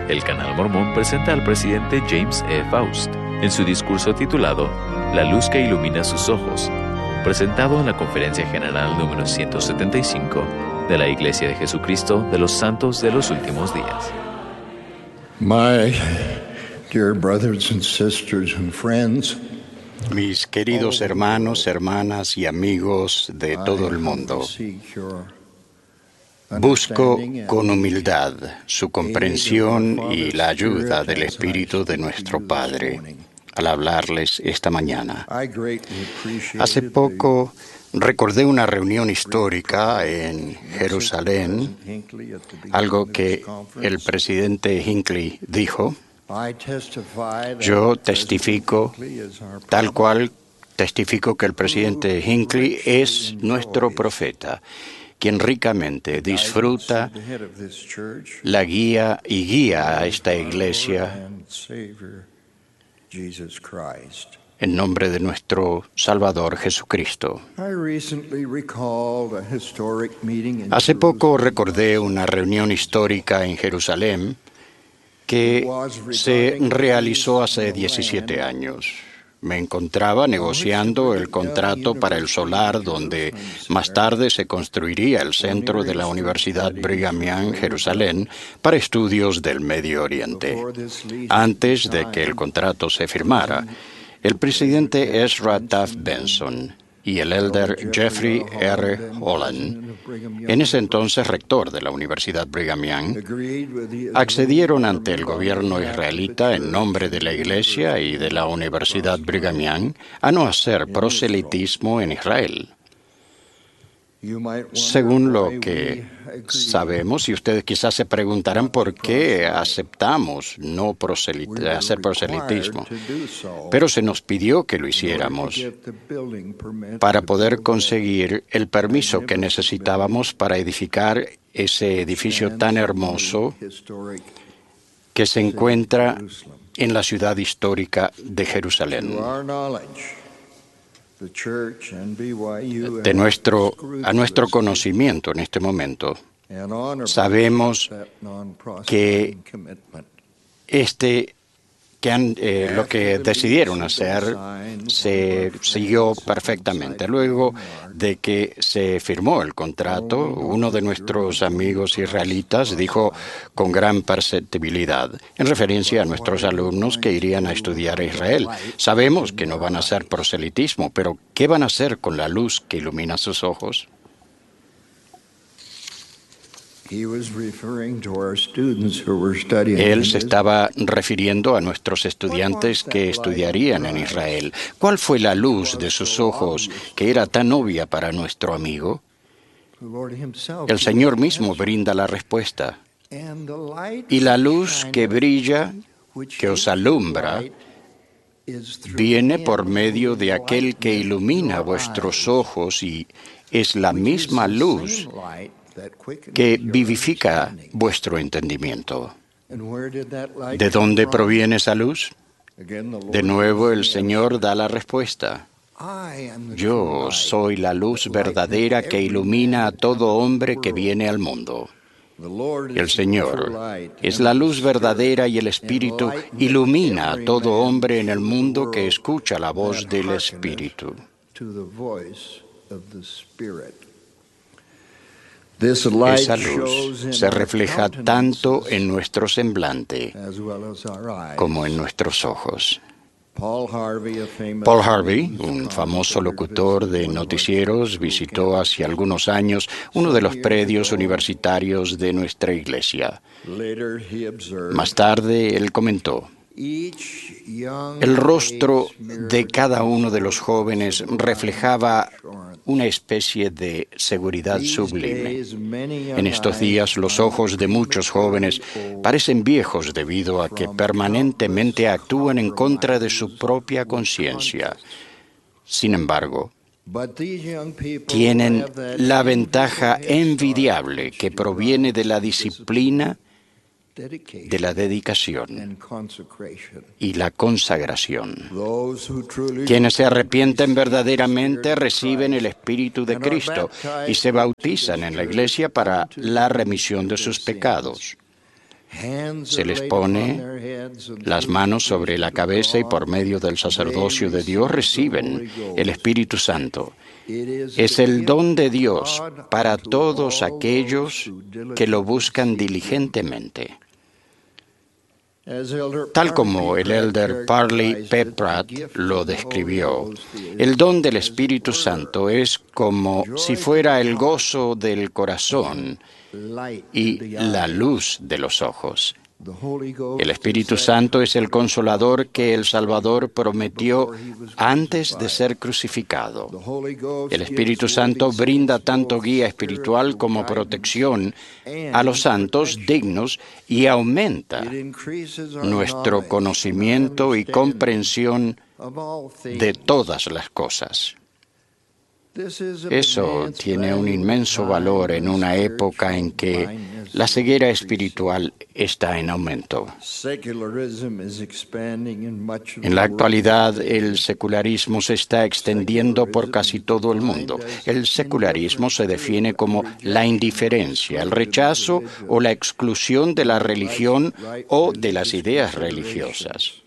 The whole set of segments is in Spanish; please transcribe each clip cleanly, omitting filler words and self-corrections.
El Canal Mormón presenta al presidente James E. Faust en su discurso titulado La luz que ilumina sus ojos, presentado en la Conferencia General número 175 de la Iglesia de Jesucristo de los Santos de los Últimos Días. My dear brothers and sisters and friends, mis queridos hermanos, hermanas y amigos de todo el mundo, busco con humildad su comprensión y la ayuda del Espíritu de nuestro Padre al hablarles esta mañana. Hace poco recordé una reunión histórica en Jerusalén, algo que el presidente Hinckley dijo. Yo testifico, tal cual testifico que el presidente Hinckley es nuestro profeta, quien ricamente disfruta la guía y guía a esta iglesia en nombre de nuestro Salvador Jesucristo. Hace poco recordé una reunión histórica en Jerusalén que se realizó hace 17 años. Me encontraba negociando el contrato para el solar donde más tarde se construiría el centro de la Universidad Brigham Young Jerusalén para estudios del Medio Oriente. Antes de que el contrato se firmara, el presidente Ezra Taft Benson y el elder Jeffrey R. Holland, en ese entonces rector de la Universidad Brigham Young, accedieron ante el gobierno israelita en nombre de la Iglesia y de la Universidad Brigham Young a no hacer proselitismo en Israel. Según lo que sabemos, y ustedes quizás se preguntarán por qué aceptamos no hacer proselitismo, pero se nos pidió que lo hiciéramos para poder conseguir el permiso que necesitábamos para edificar ese edificio tan hermoso que se encuentra en la ciudad histórica de Jerusalén. A nuestro conocimiento en este momento, sabemos que lo que decidieron hacer se siguió perfectamente. Luego de que se firmó el contrato, uno de nuestros amigos israelitas dijo con gran perceptibilidad, en referencia a nuestros alumnos que irían a estudiar a Israel: sabemos que no van a hacer proselitismo, pero ¿qué van a hacer con la luz que ilumina sus ojos? Él se estaba refiriendo a nuestros estudiantes que estudiarían en Israel. ¿Cuál fue la luz de sus ojos que era tan obvia para nuestro amigo? El Señor mismo brinda la respuesta. Y la luz que brilla, que os alumbra, viene por medio de aquel que ilumina vuestros ojos y es la misma luz que vivifica vuestro entendimiento. ¿De dónde proviene esa luz? De nuevo el Señor da la respuesta. Yo soy la luz verdadera que ilumina a todo hombre que viene al mundo. El Señor es la luz verdadera y el Espíritu ilumina a todo hombre en el mundo que escucha la voz del Espíritu. Esa luz se refleja tanto en nuestro semblante como en nuestros ojos. Paul Harvey, un famoso locutor de noticieros, visitó hace algunos años uno de los predios universitarios de nuestra iglesia. Más tarde, él comentó: el rostro de cada uno de los jóvenes reflejaba una especie de seguridad sublime. En estos días, los ojos de muchos jóvenes parecen viejos debido a que permanentemente actúan en contra de su propia conciencia. Sin embargo, tienen la ventaja envidiable que proviene de la disciplina, de la dedicación y la consagración. Quienes se arrepienten verdaderamente reciben el Espíritu de Cristo y se bautizan en la iglesia para la remisión de sus pecados. Se les pone las manos sobre la cabeza y por medio del sacerdocio de Dios reciben el Espíritu Santo. Es el don de Dios para todos aquellos que lo buscan diligentemente. Tal como el elder Parley P. Pratt lo describió, el don del Espíritu Santo es como si fuera el gozo del corazón y la luz de los ojos. El Espíritu Santo es el consolador que el Salvador prometió antes de ser crucificado. El Espíritu Santo brinda tanto guía espiritual como protección a los santos dignos y aumenta nuestro conocimiento y comprensión de todas las cosas. Eso tiene un inmenso valor en una época en que la ceguera espiritual está en aumento. En la actualidad, el secularismo se está extendiendo por casi todo el mundo. El secularismo se define como la indiferencia, el rechazo o la exclusión de la religión o de las ideas religiosas.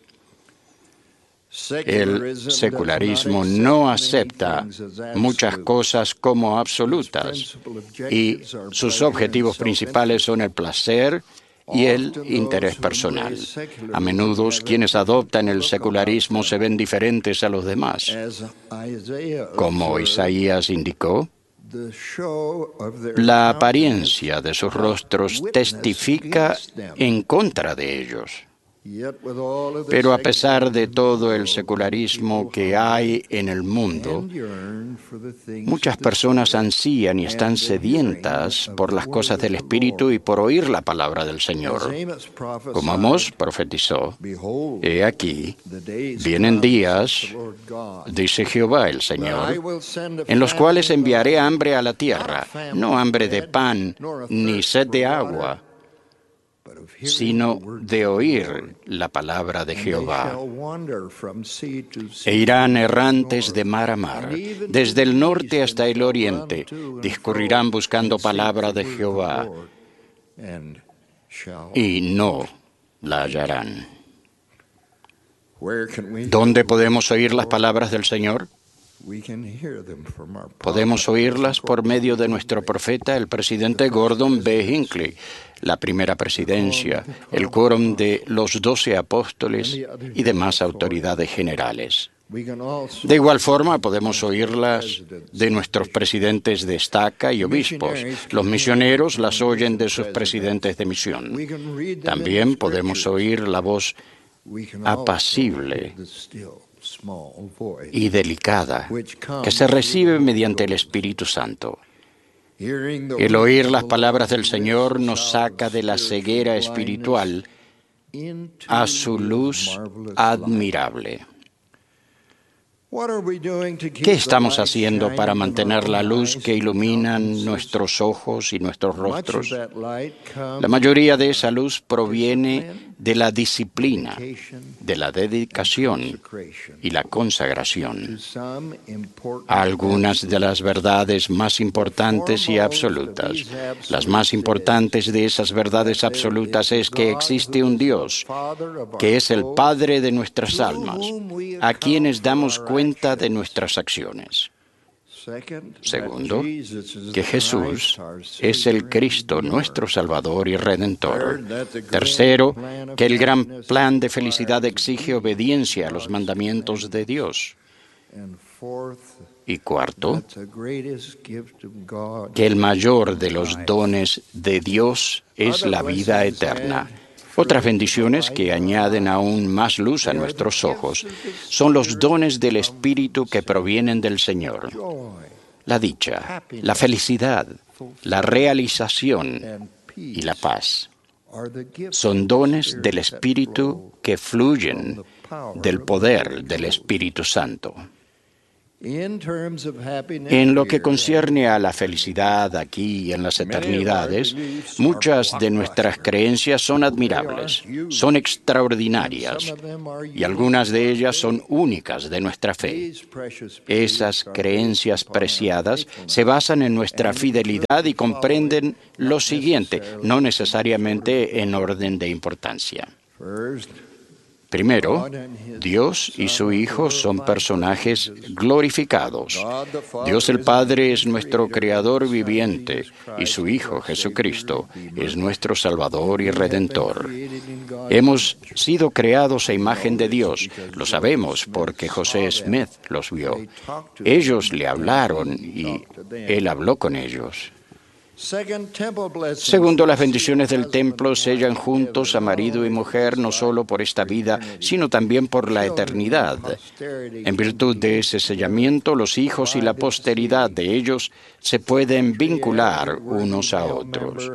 El secularismo no acepta muchas cosas como absolutas y sus objetivos principales son el placer y el interés personal. A menudo quienes adoptan el secularismo se ven diferentes a los demás. Como Isaías indicó, la apariencia de sus rostros testifica en contra de ellos. Pero a pesar de todo el secularismo que hay en el mundo, muchas personas ansían y están sedientas por las cosas del Espíritu y por oír la palabra del Señor. Como Amós profetizó, he aquí, vienen días, dice Jehová el Señor, en los cuales enviaré hambre a la tierra, no hambre de pan ni sed de agua, sino de oír la palabra de Jehová. E irán errantes de mar a mar, desde el norte hasta el oriente, discurrirán buscando palabra de Jehová, y no la hallarán. ¿Dónde podemos oír las palabras del Señor? Podemos oírlas por medio de nuestro profeta, el presidente Gordon B. Hinckley, la primera presidencia, el quórum de los 12 apóstoles y demás autoridades generales. De igual forma, podemos oírlas de nuestros presidentes de estaca y obispos. Los misioneros las oyen de sus presidentes de misión. También podemos oír la voz apacible y delicada que se recibe mediante el Espíritu Santo. El oír las palabras del Señor nos saca de la ceguera espiritual a su luz admirable. ¿Qué estamos haciendo para mantener la luz que ilumina nuestros ojos y nuestros rostros? La mayoría de esa luz proviene de la disciplina, de la dedicación y la consagración a algunas de las verdades más importantes y absolutas. Las más importantes de esas verdades absolutas es que existe un Dios, que es el Padre de nuestras almas, a quienes damos cuenta de nuestras acciones. Segundo, que Jesús es el Cristo, nuestro Salvador y Redentor. Tercero, que el gran plan de felicidad exige obediencia a los mandamientos de Dios. Y cuarto, que el mayor de los dones de Dios es la vida eterna. Otras bendiciones que añaden aún más luz a nuestros ojos son los dones del Espíritu que provienen del Señor. La dicha, la felicidad, la realización y la paz son dones del Espíritu que fluyen del poder del Espíritu Santo. En lo que concierne a la felicidad aquí y en las eternidades, muchas de nuestras creencias son admirables, son extraordinarias, y algunas de ellas son únicas de nuestra fe. Esas creencias preciadas se basan en nuestra fidelidad y comprenden lo siguiente, no necesariamente en orden de importancia. Primero, Dios y su Hijo son personajes glorificados. Dios el Padre es nuestro Creador viviente y su Hijo Jesucristo es nuestro Salvador y Redentor. Hemos sido creados a imagen de Dios. Lo sabemos porque José Smith los vio. Ellos le hablaron y Él habló con ellos. Segundo, las bendiciones del templo sellan juntos a marido y mujer no solo por esta vida, sino también por la eternidad. En virtud de ese sellamiento, los hijos y la posteridad de ellos se pueden vincular unos a otros.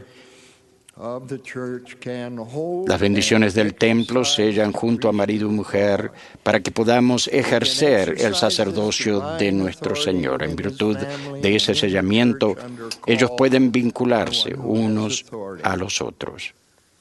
Las bendiciones del templo sellan junto a marido y mujer para que podamos ejercer el sacerdocio de nuestro Señor. En virtud de ese sellamiento, ellos pueden vincularse unos a los otros.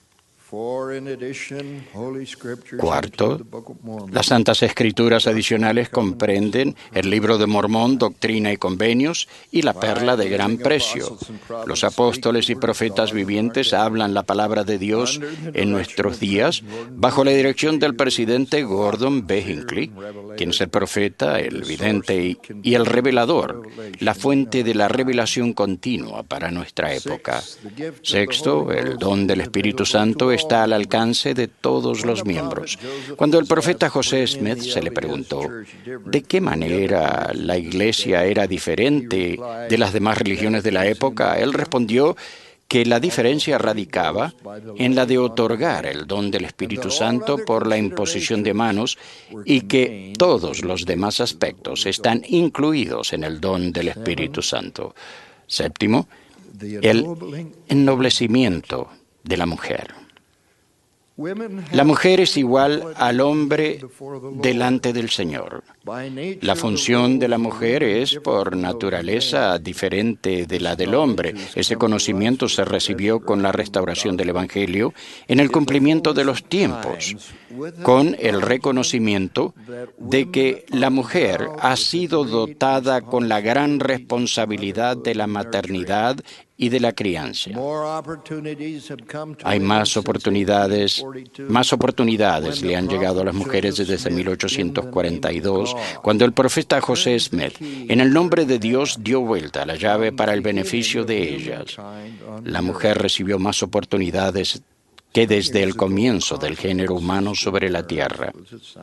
Cuarto, las Santas Escrituras adicionales comprenden el Libro de Mormón, Doctrina y Convenios, y la Perla de Gran Precio. Los apóstoles y profetas vivientes hablan la palabra de Dios en nuestros días bajo la dirección del presidente Gordon B. Hinckley, quien es el profeta, el vidente y el revelador, la fuente de la revelación continua para nuestra época. Sexto, el don del Espíritu Santo está al alcance de todos los miembros. Cuando el profeta José Smith se le preguntó de qué manera la Iglesia era diferente de las demás religiones de la época, él respondió que la diferencia radicaba en la de otorgar el don del Espíritu Santo por la imposición de manos y que todos los demás aspectos están incluidos en el don del Espíritu Santo. Séptimo, el ennoblecimiento de la mujer. La mujer es igual al hombre delante del Señor. La función de la mujer es, por naturaleza, diferente de la del hombre. Ese conocimiento se recibió con la restauración del Evangelio en el cumplimiento de los tiempos, con el reconocimiento de que la mujer ha sido dotada con la gran responsabilidad de la maternidad y de la crianza. Hay más oportunidades le han llegado a las mujeres desde 1842, cuando el profeta José Smith, en el nombre de Dios, dio vuelta a la llave para el beneficio de ellas. La mujer recibió más oportunidades que desde el comienzo del género humano sobre la tierra.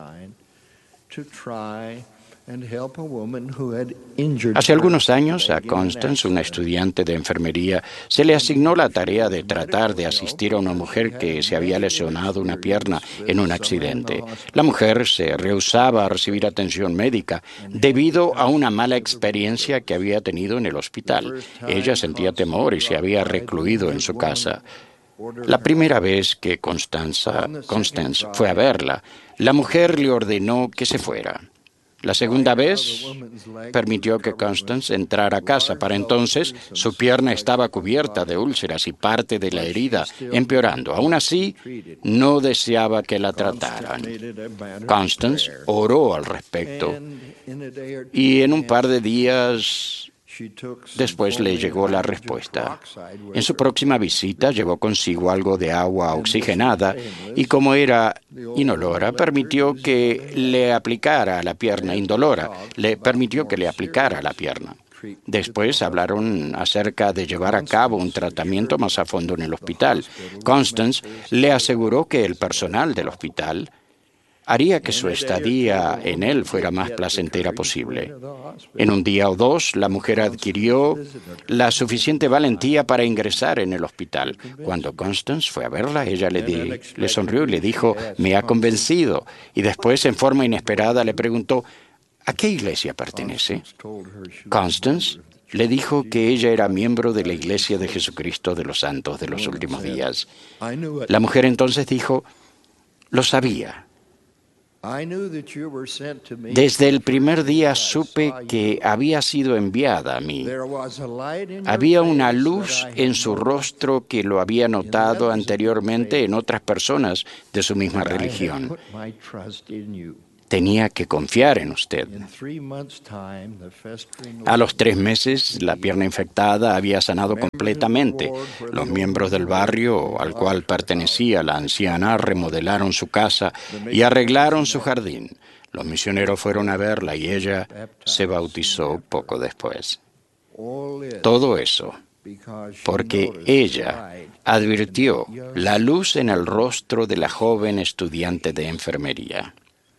Hace algunos años a Constance, una estudiante de enfermería, se le asignó la tarea de tratar de asistir a una mujer que se había lesionado una pierna en un accidente. La mujer se rehusaba a recibir atención médica debido a una mala experiencia que había tenido en el hospital. Ella sentía temor y se había recluido en su casa. La primera vez que Constance fue a verla, la mujer le ordenó que se fuera. La segunda vez, permitió que Constance entrara a casa. Para entonces, su pierna estaba cubierta de úlceras y parte de la herida empeorando. Aún así, no deseaba que la trataran. Constance oró al respecto y en un par de días después le llegó la respuesta. En su próxima visita llevó consigo algo de agua oxigenada y como era inolora, permitió que le aplicara a la pierna, Después hablaron acerca de llevar a cabo un tratamiento más a fondo en el hospital. Constance le aseguró que el personal del hospital haría que su estadía en él fuera más placentera posible. En un día o dos, la mujer adquirió la suficiente valentía para ingresar en el hospital. Cuando Constance fue a verla, ella le sonrió y le dijo, «Me ha convencido». Y después, en forma inesperada, le preguntó, «¿A qué iglesia pertenece?». Constance le dijo que ella era miembro de la Iglesia de Jesucristo de los Santos de los Últimos Días. La mujer entonces dijo, «Lo sabía». Desde el primer día supe que había sido enviada a mí. Había una luz en su rostro que lo había notado anteriormente en otras personas de su misma religión. Tenía que confiar en usted. A los 3 meses, la pierna infectada había sanado completamente. Los miembros del barrio al cual pertenecía la anciana remodelaron su casa y arreglaron su jardín. Los misioneros fueron a verla y ella se bautizó poco después. Todo eso porque ella advirtió la luz en el rostro de la joven estudiante de enfermería.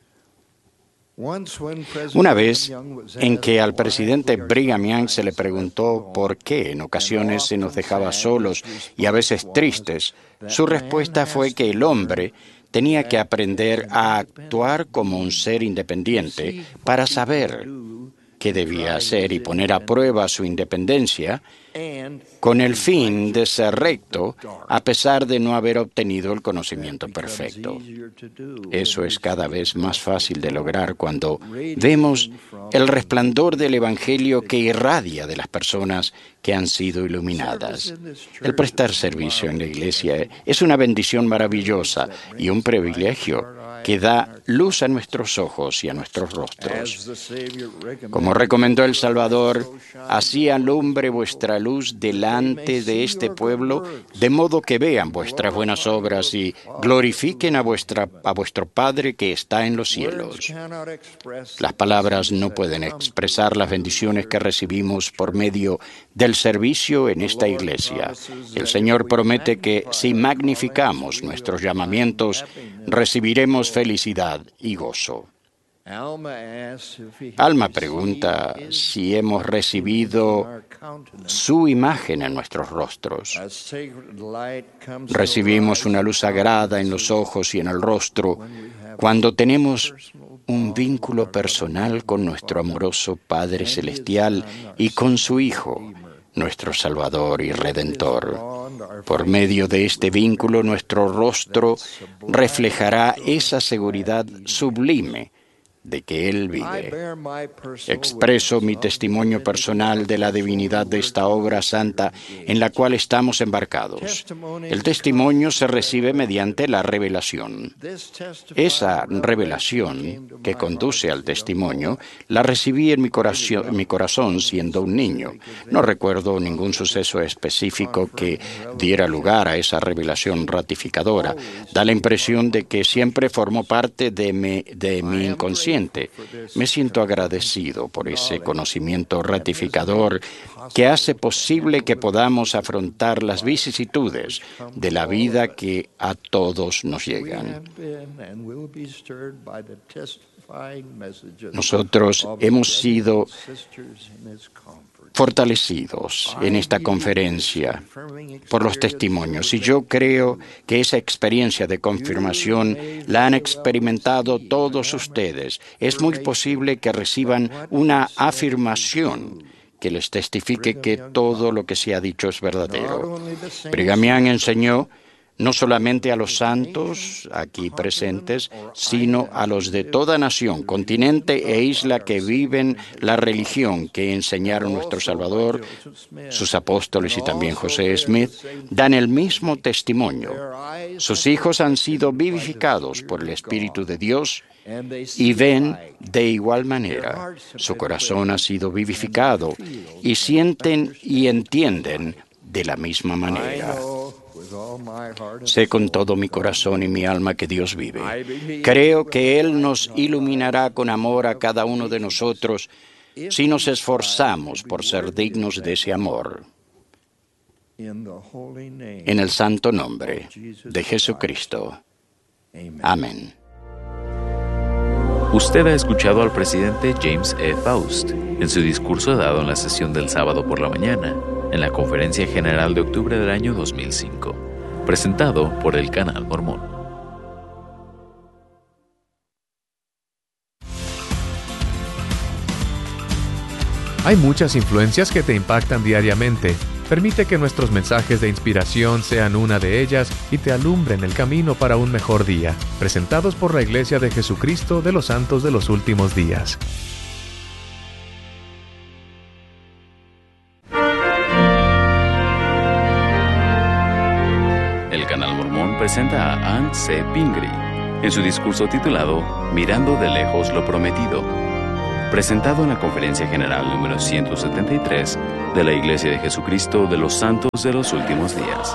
Una vez en que al presidente Brigham Young se le preguntó por qué en ocasiones se nos dejaba solos y a veces tristes, su respuesta fue que el hombre tenía que aprender a actuar como un ser independiente para saber qué debía hacer y poner a prueba su independencia con el fin de ser recto a pesar de no haber obtenido el conocimiento perfecto. Eso es cada vez más fácil de lograr cuando vemos el resplandor del Evangelio que irradia de las personas que han sido iluminadas. El prestar servicio en la iglesia es una bendición maravillosa y un privilegio que da luz a nuestros ojos y a nuestros rostros. Como recomendó el Salvador, así alumbre vuestra luz delante de este pueblo, de modo que vean vuestras buenas obras y glorifiquen a vuestro Padre que está en los cielos. Las palabras no pueden expresar las bendiciones que recibimos por medio del servicio en esta iglesia. El Señor promete que si magnificamos nuestros llamamientos, recibiremos felicidad y gozo. Alma pregunta si hemos recibido su imagen en nuestros rostros. Recibimos una luz sagrada en los ojos y en el rostro cuando tenemos un vínculo personal con nuestro amoroso Padre Celestial y con su Hijo, nuestro Salvador y Redentor. Por medio de este vínculo, nuestro rostro reflejará esa seguridad sublime de que Él vive. Expreso mi testimonio personal de la divinidad de esta obra santa en la cual estamos embarcados. El testimonio se recibe mediante la revelación. Esa revelación que conduce al testimonio la recibí en mi corazón siendo un niño. No recuerdo ningún suceso específico que diera lugar a esa revelación ratificadora. Da la impresión de que siempre formó parte de mi inconsciente. Me siento agradecido por ese conocimiento ratificador que hace posible que podamos afrontar las vicisitudes de la vida que a todos nos llegan. Nosotros hemos sido fortalecidos en esta conferencia por los testimonios y yo creo que esa experiencia de confirmación la han experimentado todos ustedes. Es muy posible que reciban una afirmación que les testifique que todo lo que se ha dicho es verdadero. Brigham Young enseñó no solamente a los santos aquí presentes, sino a los de toda nación, continente e isla que viven la religión que enseñaron nuestro Salvador, sus apóstoles y también José Smith, dan el mismo testimonio. Sus hijos han sido vivificados por el Espíritu de Dios y ven de igual manera. Su corazón ha sido vivificado y sienten y entienden de la misma manera. Sé con todo mi corazón y mi alma que Dios vive. Creo que Él nos iluminará con amor a cada uno de nosotros si nos esforzamos por ser dignos de ese amor. En el santo nombre de Jesucristo. Amén. Usted ha escuchado al presidente James E. Faust en su discurso dado en la sesión del sábado por la mañana, en la Conferencia General de octubre del año 2005, presentado por el Canal Mormón. Hay muchas influencias que te impactan diariamente. Permite que nuestros mensajes de inspiración sean una de ellas y te alumbren el camino para un mejor día. Presentados por la Iglesia de Jesucristo de los Santos de los Últimos Días. El Canal Mormón presenta a Ann C. Pingree en su discurso titulado Mirando de lejos lo prometido, presentado en la Conferencia General número 173 de la Iglesia de Jesucristo de los Santos de los Últimos Días.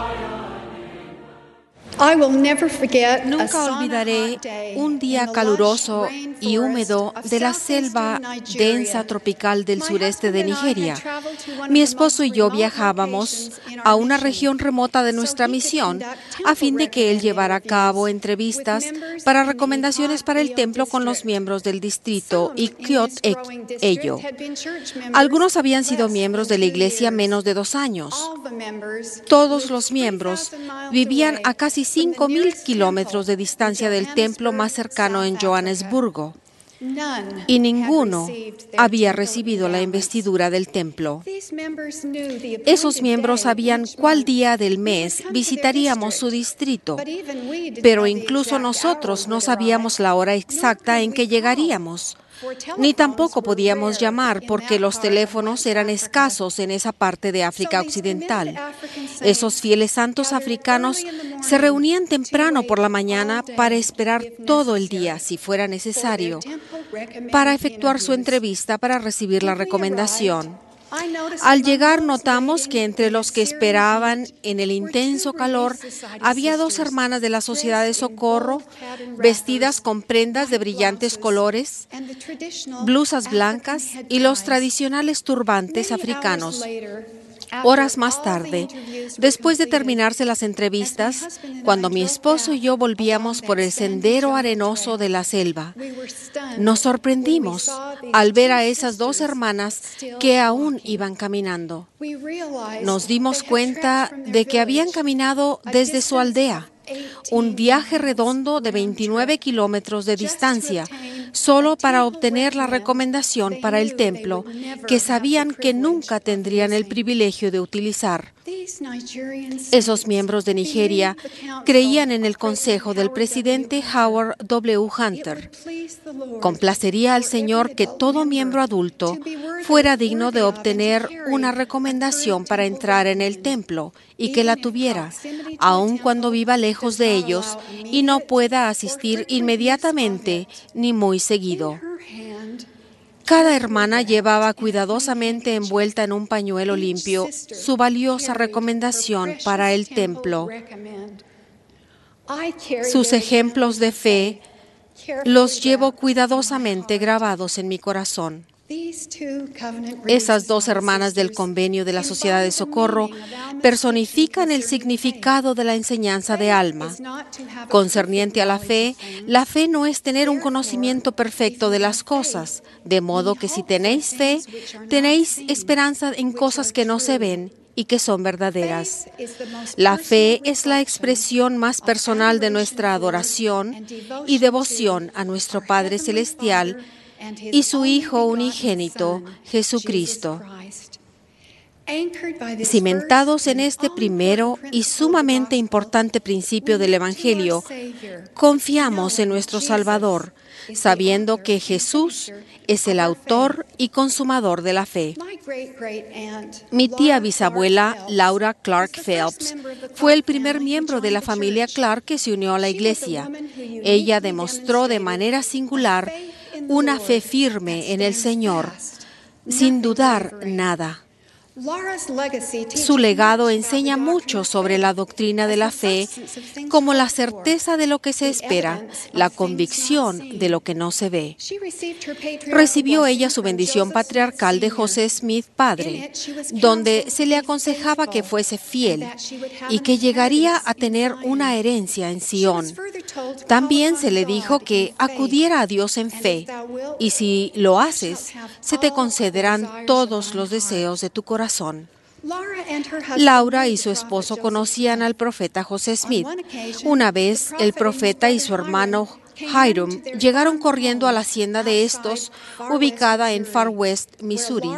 Nunca olvidaré un día caluroso y húmedo de la selva densa tropical del sureste de Nigeria. Mi esposo y yo viajábamos a una región remota de nuestra misión a fin de que él llevara a cabo entrevistas para recomendaciones para el templo con los miembros del distrito y Kyot Ello. Algunos habían sido miembros de la iglesia menos de 2 años. Todos los miembros vivían a casi 5,000 kilómetros de distancia del templo más cercano en Johannesburgo, y ninguno había recibido la investidura del templo. Esos miembros sabían cuál día del mes visitaríamos su distrito, pero incluso nosotros no sabíamos la hora exacta en que llegaríamos. Ni tampoco podíamos llamar porque los teléfonos eran escasos en esa parte de África Occidental. Esos fieles santos africanos se reunían temprano por la mañana para esperar todo el día, si fuera necesario, para efectuar su entrevista para recibir la recomendación. Al llegar notamos que entre los que esperaban en el intenso calor había 2 hermanas de la Sociedad de Socorro vestidas con prendas de brillantes colores, blusas blancas y los tradicionales turbantes africanos. Horas más tarde, después de terminarse las entrevistas, cuando mi esposo y yo volvíamos por el sendero arenoso de la selva, nos sorprendimos al ver a esas 2 hermanas que aún iban caminando. Nos dimos cuenta de que habían caminado desde su aldea, un viaje redondo de 29 kilómetros de distancia, solo para obtener la recomendación para el templo que sabían que nunca tendrían el privilegio de utilizar. Esos miembros de Nigeria creían en el consejo del presidente Howard W. Hunter. Complacería al Señor que todo miembro adulto fuera digno de obtener una recomendación para entrar en el templo y que la tuviera, aun cuando viva lejos de ellos y no pueda asistir inmediatamente ni muy seguido. Cada hermana llevaba cuidadosamente envuelta en un pañuelo limpio su valiosa recomendación para el templo. Sus ejemplos de fe los llevo cuidadosamente grabados en mi corazón. Esas 2 hermanas del convenio de la Sociedad de Socorro personifican el significado de la enseñanza de Alma. Concerniente a la fe no es tener un conocimiento perfecto de las cosas, de modo que si tenéis fe, tenéis esperanza en cosas que no se ven y que son verdaderas. La fe es la expresión más personal de nuestra adoración y devoción a nuestro Padre Celestial y su Hijo unigénito, Jesucristo. Cimentados en este primero y sumamente importante principio del Evangelio, confiamos en nuestro Salvador, sabiendo que Jesús es el autor y consumador de la fe. Mi tía bisabuela, Laura Clark Phelps, fue el primer miembro de la familia Clark que se unió a la iglesia. Ella demostró de manera singular una fe firme en el Señor, sin dudar nada. Su legado enseña mucho sobre la doctrina de la fe, como la certeza de lo que se espera, la convicción de lo que no se ve. Recibió ella su bendición patriarcal de José Smith padre, donde se le aconsejaba que fuese fiel y que llegaría a tener una herencia en Sion. También se le dijo que acudiera a Dios en fe, y si lo haces, se te concederán todos los deseos de tu corazón. Laura y su esposo conocían al profeta José Smith. Una vez, el profeta y su hermano Hiram llegaron corriendo a la hacienda de estos, ubicada en Far West, Missouri,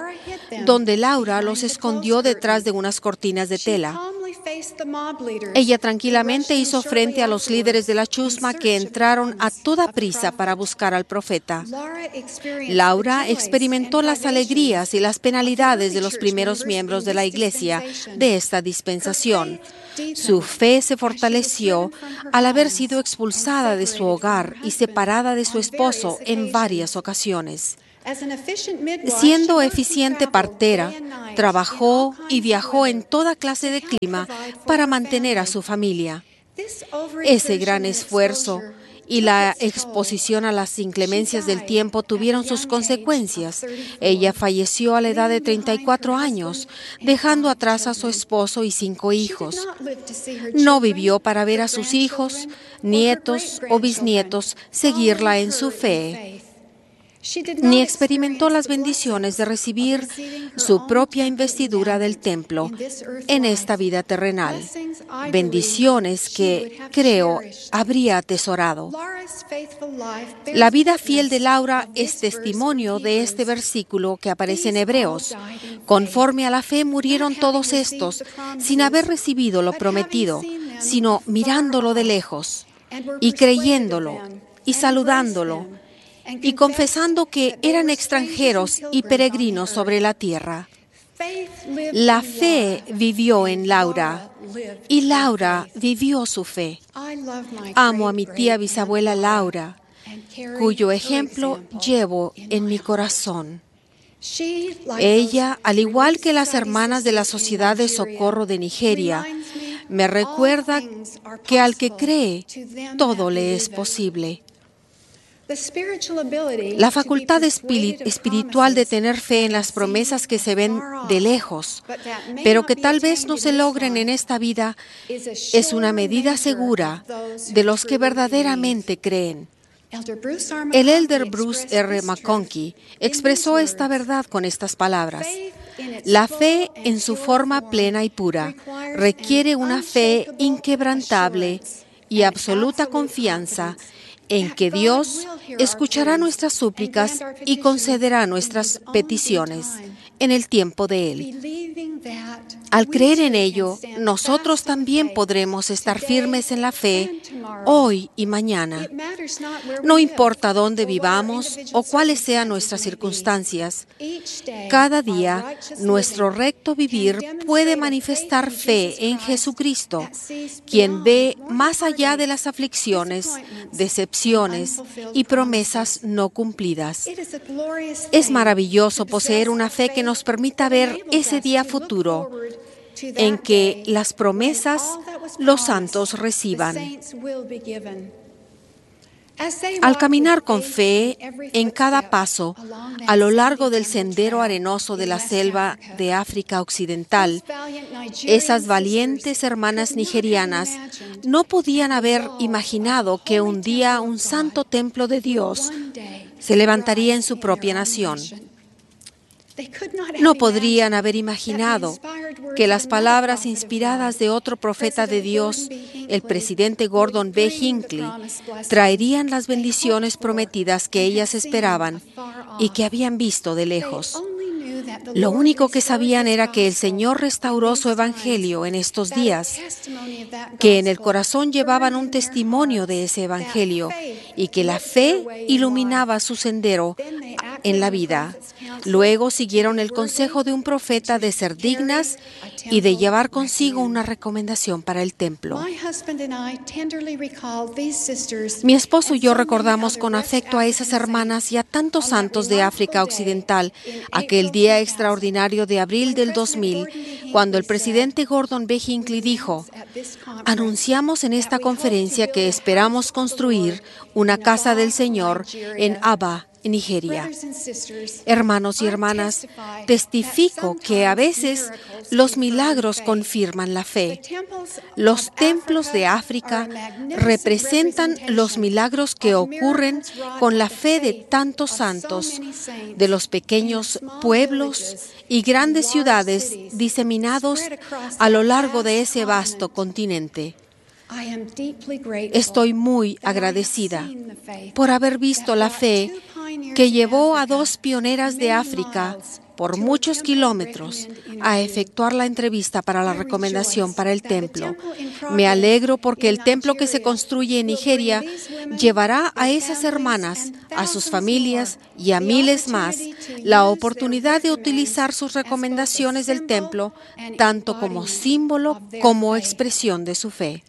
donde Laura los escondió detrás de unas cortinas de tela. Ella tranquilamente hizo frente a los líderes de la chusma que entraron a toda prisa para buscar al profeta. Laura experimentó las alegrías y las penalidades de los primeros miembros de la iglesia de esta dispensación. Su fe se fortaleció al haber sido expulsada de su hogar y separada de su esposo en varias ocasiones. Siendo eficiente partera, trabajó y viajó en toda clase de clima para mantener a su familia. Ese gran esfuerzo y la exposición a las inclemencias del tiempo tuvieron sus consecuencias. Ella falleció a la edad de 34 años, dejando atrás a su esposo y 5 hijos. No vivió para ver a sus hijos, nietos o bisnietos seguirla en su fe, ni experimentó las bendiciones de recibir su propia investidura del templo en esta vida terrenal, bendiciones que, creo, habría atesorado. La vida fiel de Laura es testimonio de este versículo que aparece en Hebreos. Conforme a la fe murieron todos estos, sin haber recibido lo prometido, sino mirándolo de lejos, y creyéndolo, y saludándolo, y confesando que eran extranjeros y peregrinos sobre la tierra. La fe vivió en Laura, y Laura vivió su fe. Amo a mi tía bisabuela Laura, cuyo ejemplo llevo en mi corazón. Ella, al igual que las hermanas de la Sociedad de Socorro de Nigeria, me recuerda que al que cree, todo le es posible. La facultad espiritual de tener fe en las promesas que se ven de lejos, pero que tal vez no se logren en esta vida, es una medida segura de los que verdaderamente creen. El elder Bruce R. McConkie expresó esta verdad con estas palabras: la fe en su forma plena y pura requiere una fe inquebrantable y absoluta confianza en que Dios escuchará nuestras súplicas y concederá nuestras peticiones en el tiempo de Él. Al creer en ello, nosotros también podremos estar firmes en la fe hoy y mañana. No importa dónde vivamos o cuáles sean nuestras circunstancias, cada día nuestro recto vivir puede manifestar fe en Jesucristo, quien ve más allá de las aflicciones, decepciones y promesas no cumplidas. Es maravilloso poseer una fe que nos permita ver ese día futuro en que las promesas los santos reciban. Al caminar con fe en cada paso a lo largo del sendero arenoso de la selva de África Occidental, esas valientes hermanas nigerianas no podían haber imaginado que un día un santo templo de Dios se levantaría en su propia nación. No podrían haber imaginado que las palabras inspiradas de otro profeta de Dios, el presidente Gordon B. Hinckley, traerían las bendiciones prometidas que ellas esperaban y que habían visto de lejos. Lo único que sabían era que el Señor restauró su evangelio en estos días, que en el corazón llevaban un testimonio de ese evangelio y que la fe iluminaba su sendero en la vida. Luego siguieron el consejo de un profeta de ser dignas y de llevar consigo una recomendación para el templo. Mi esposo y yo recordamos con afecto a esas hermanas y a tantos santos de África Occidental aquel día extraordinario de abril del 2000, cuando el presidente Gordon B. Hinckley dijo: anunciamos en esta conferencia que esperamos construir una casa del Señor en Aba, Nigeria. Hermanos y hermanas, testifico que a veces los milagros confirman la fe. Los templos de África representan los milagros que ocurren con la fe de tantos santos, de los pequeños pueblos y grandes ciudades diseminados a lo largo de ese vasto continente. Estoy muy agradecida por haber visto la fe que llevó a 2 pioneras de África por muchos kilómetros a efectuar la entrevista para la recomendación para el templo. Me alegro porque el templo que se construye en Nigeria llevará a esas hermanas, a sus familias y a miles más la oportunidad de utilizar sus recomendaciones del templo tanto como símbolo como expresión de su fe.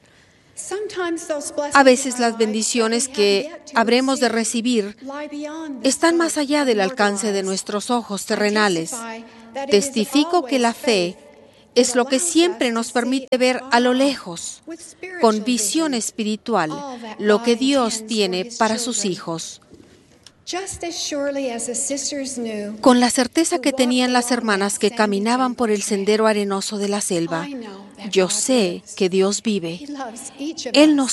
A veces las bendiciones que habremos de recibir están más allá del alcance de nuestros ojos terrenales. Testifico que la fe es lo que siempre nos permite ver a lo lejos, con visión espiritual, lo que Dios tiene para sus hijos. Con la certeza que tenían las hermanas que caminaban por el sendero arenoso de la selva, yo sé que Dios vive. Él nos